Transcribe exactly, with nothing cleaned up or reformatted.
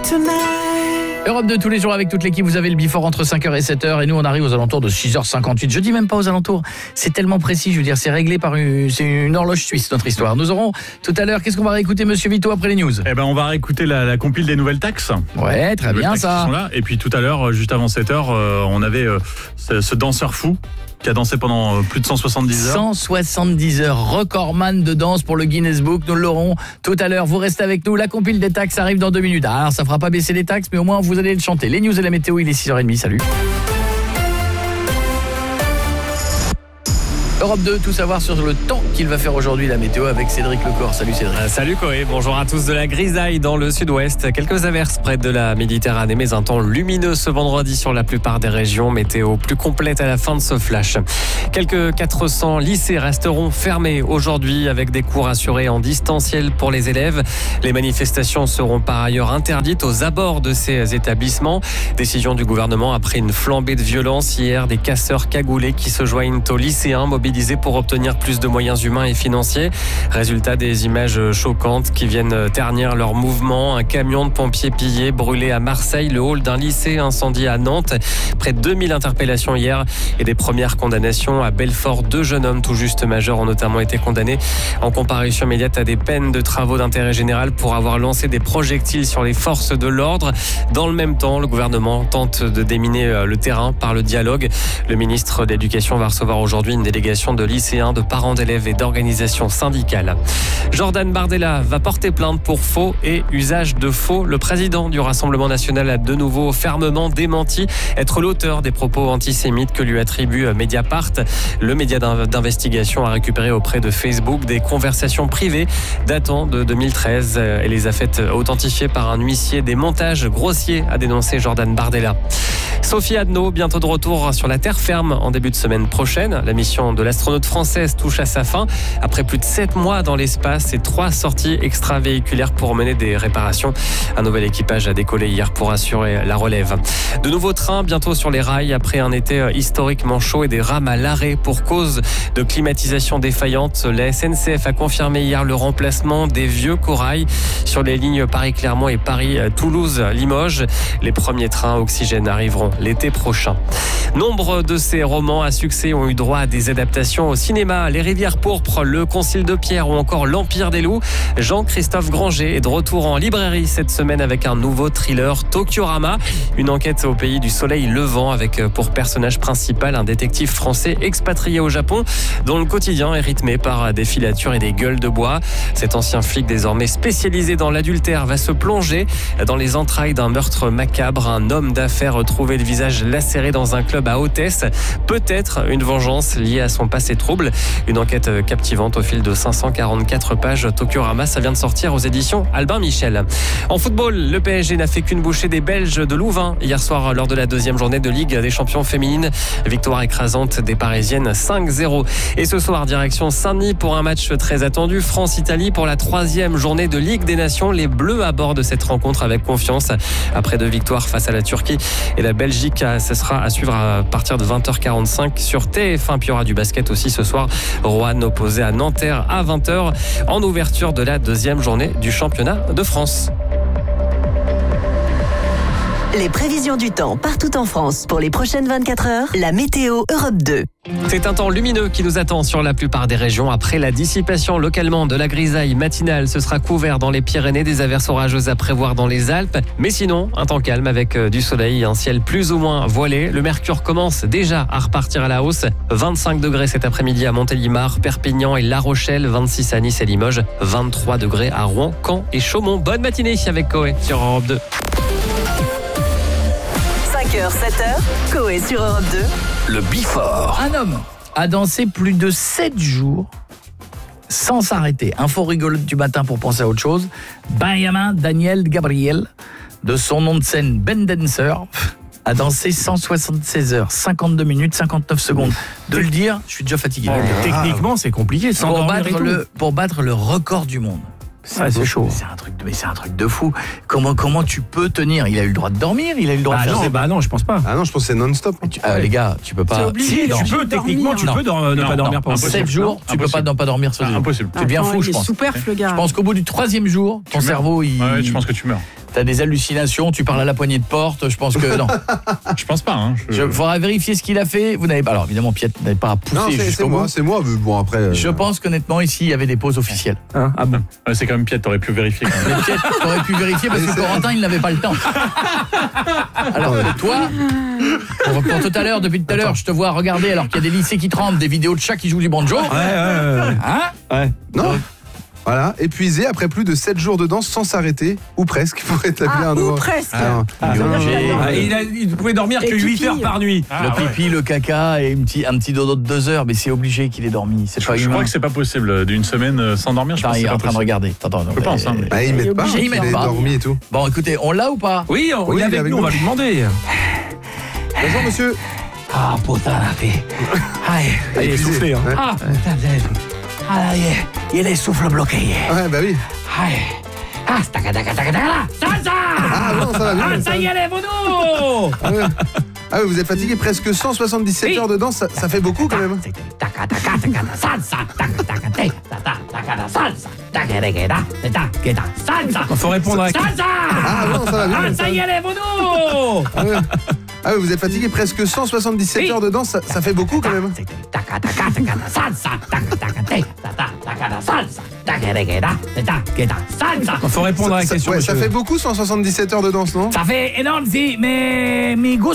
Europe deux tous les jours avec toute l'équipe, vous avez le Before entre cinq heures et sept heures et nous on arrive aux alentours de six heures cinquante-huit. Je dis même pas aux alentours, c'est tellement précis, je veux dire, c'est réglé par une, c'est une horloge suisse notre histoire. Nous aurons tout à l'heure, qu'est-ce qu'on va réécouter Monsieur Vito après les news? Eh ben on va réécouter la, la compile des nouvelles taxes. Ouais, très bien ça. Sont là. Et puis tout à l'heure, juste avant sept heures, euh, on avait euh, ce, ce danseur fou qui a dansé pendant plus de cent soixante-dix heures. cent soixante-dix heures, recordman de danse pour le Guinness Book. Nous l'aurons tout à l'heure. Vous restez avec nous. La compile des taxes arrive dans deux minutes. Alors, ça fera pas baisser les taxes, mais au moins, vous allez le chanter. Les news et la météo, il est six heures trente. Salut. Europe deux, tout savoir sur le temps qu'il va faire aujourd'hui, la météo avec Cédric Lecor. Salut Cédric. Euh, salut Coé, bonjour à tous. De la grisaille dans le sud-ouest, quelques averses près de la Méditerranée, mais un temps lumineux ce vendredi sur la plupart des régions. Météo plus complète à la fin de ce flash. Quelques quatre cents lycées resteront fermés aujourd'hui avec des cours assurés en distanciel pour les élèves. Les manifestations seront par ailleurs interdites aux abords de ces établissements. Décision du gouvernement après une flambée de violence hier, des casseurs cagoulés qui se joignent aux lycéens mobilisés pour obtenir plus de moyens humains et financiers. Résultat, des images choquantes qui viennent ternir leur mouvement. Un camion de pompiers pillé, brûlé à Marseille, le hall d'un lycée incendié à Nantes. Près de deux mille interpellations hier et des premières condamnations à Belfort. Deux jeunes hommes tout juste majeurs ont notamment été condamnés en comparution immédiate à des peines de travaux d'intérêt général pour avoir lancé des projectiles sur les forces de l'ordre. Dans le même temps, le gouvernement tente de déminer le terrain par le dialogue. Le ministre de l'Éducation va recevoir aujourd'hui une délégation de lycéens, de parents d'élèves et d'organisations syndicales. Jordan Bardella va porter plainte pour faux et usage de faux. Le président du Rassemblement national a de nouveau fermement démenti être l'auteur des propos antisémites que lui attribue Mediapart. Le média d'investigation a récupéré auprès de Facebook des conversations privées datant de deux mille treize et les a faites authentifier par un huissier. Des montages grossiers, a dénoncé Jordan Bardella. Sophie Adno, bientôt de retour sur la terre ferme en début de semaine prochaine. La mission de l'astronaute française touche à sa fin. Après plus de sept mois dans l'espace et trois sorties extravéhiculaires pour mener des réparations. Un nouvel équipage a décollé hier pour assurer la relève. De nouveaux trains bientôt sur les rails après un été historiquement chaud et des rames à l'arrêt pour cause de climatisation défaillante. La S N C F a confirmé hier le remplacement des vieux corails sur les lignes Paris-Clermont et Paris-Toulouse-Limoges. Les premiers trains oxygène arriveront l'été prochain. Nombre de ces romans à succès ont eu droit à des adaptations au cinéma. Les Rivières pourpres, Le Concile de Pierre ou encore L'Empire des loups. Jean-Christophe Granger est de retour en librairie cette semaine avec un nouveau thriller, Tokiorama. Une enquête au pays du soleil levant avec pour personnage principal un détective français expatrié au Japon dont le quotidien est rythmé par des filatures et des gueules de bois. Cet ancien flic désormais spécialisé dans l'adultère va se plonger dans les entrailles d'un meurtre macabre. Un homme d'affaires retrouvé le visage lacéré dans un club à Hautès. Peut-être une vengeance liée à son passé trouble. Une enquête captivante au fil de cinq cent quarante-quatre pages. Tokiorama, ça vient de sortir aux éditions Albin Michel. En football, le P S G n'a fait qu'une bouchée des Belges de Louvain hier soir lors de la deuxième journée de Ligue des champions féminines. Victoire écrasante des Parisiennes cinq zéro. Et ce soir, direction Saint-Denis pour un match très attendu. France-Italie pour la troisième journée de Ligue des Nations. Les Bleus abordent cette rencontre avec confiance. Après deux victoires face à la Turquie et la Belgique, ce sera à suivre à partir de vingt heures quarante-cinq sur T F un. Puis il y aura du basket aussi ce soir. Roanne opposé à Nanterre à vingt heures en ouverture de la deuxième journée du championnat de France. Les prévisions du temps partout en France pour les prochaines vingt-quatre heures. La météo Europe deux. C'est un temps lumineux qui nous attend sur la plupart des régions. Après la dissipation localement de la grisaille matinale, ce sera couvert dans les Pyrénées, des averses orageuses à prévoir dans les Alpes. Mais sinon, un temps calme avec du soleil et un ciel plus ou moins voilé. Le mercure commence déjà à repartir à la hausse. vingt-cinq degrés cet après-midi à Montélimar, Perpignan et La Rochelle. vingt-six à Nice et Limoges. vingt-trois degrés à Rouen, Caen et Chaumont. Bonne matinée avec Coé sur Europe deux. cinq heures, sept heures, Coé sur Europe deux. Le Before. Un homme a dansé plus de sept jours sans s'arrêter. Info rigolote du matin pour penser à autre chose. Benjamin Daniel Gabriel, de son nom de scène Ben Dancer, a dansé cent soixante-seize heures, cinquante-deux minutes, cinquante-neuf secondes. De le dire, je suis déjà fatigué. Oh, techniquement, c'est compliqué. Sans pour, battre le, pour battre le record du monde. C'est, ouais, c'est chaud. C'est un truc de, mais c'est un truc de fou. Comment comment tu peux tenir? Il a eu le droit de dormir, il a eu le droit bah de faire. Non, ses... bah non, je pense pas. Ah non, je pense que c'est non-stop. Tu, euh, les gars, tu peux pas. C'est obligé. Si, tu peux techniquement, tu peux non, ne non, pas dormir non, pendant sept jours. Tu peux pas ne pas dormir sur ah, impossible. C'est bien fou, je pense. Super, le gars. Je pense qu'au bout du troisième jour, ton cerveau, il. Ouais, je pense que tu meurs. t'as des hallucinations, tu parles à la poignée de porte, je pense que non. Je pense pas. Hein. Je... Je faudra vérifier ce qu'il a fait. Vous n'avez pas, alors évidemment, Piet, vous n'avez pas à pousser Non, c'est, c'est jusqu'au moi, bout. c'est moi, mais bon après. euh, Je pense qu'honnêtement, ici, il y avait des pauses officielles. Hein, ah bon. Ouais, c'est quand même Piet, t'aurais pu vérifier. Quand même. Mais Piet, t'aurais pu vérifier parce Mais que c'est- Corentin, il n'avait pas le temps. Alors que toi, pour, pour tout à l'heure, depuis tout à l'heure, je te vois regarder alors qu'il y a des lycées qui tremblent, des vidéos de chats qui jouent du banjo. Ouais, ouais, ouais. Hein ouais. Non. Voilà, épuisé après plus de sept jours de danse sans s'arrêter, ou presque, pour établir Ah, un nouveau. ou presque. Ah, Ah, non, non, non, j'ai- non, Ah, il, a, il pouvait dormir Et que huit pipi. heures par nuit. Le pipi, le caca et un petit, un petit dodo de deux heures, mais c'est obligé qu'il ait dormi. C'est pas Je humain. crois que c'est pas possible d'une semaine euh, sans dormir. Je Attends, pense que il c'est est pas en train de possible. regarder. Attends, attends, Je pense, hein. Bah, ils mettent pas, obligé, il ils mettent est pas. dormi et tout. Bon, écoutez, on l'a ou pas? Oui, on, Oui, il est avec avec nous, on nous. va lui demander. Bonjour monsieur. Ah, putain, la fille. Aïe. Ah, Il est épuisé. soufflé. Hein. Ouais. Ah, putain, ah, là, il est- il est les souffles bloqués. Ouais, bah oui. Aïe. Ah, taca, taca, taca, taca, salsa. Ah non, ça va bien. Ah, ça y est, les vaudous. Ah ouais. Ah oui, vous êtes fatigué, presque cent soixante-dix-sept Oui. heures de danse, ça, ça fait beaucoup quand même. Taca, taca, taca, salsa. Taca, taca, taca, taca, taca, salsa. Taca, taca, taca, taca, salsa. Il faut répondre à... Salsa. Ah non, ça va bien. Ah, ça y est, les vaudous. Ah ouais. Ah oui, vous êtes fatigué, presque cent soixante-dix-sept Oui. heures de danse, ça, ça fait beaucoup quand même. Taca, taca, taca, salsa. Taca, taca, taca, taca, salsa. Taca, taca, taca, taca, salsa. Il faut répondre à la Ça, question, ouais, ça monsieur. fait beaucoup cent soixante-dix-sept heures de danse, non? Ça fait énorme, si, mais mes gosses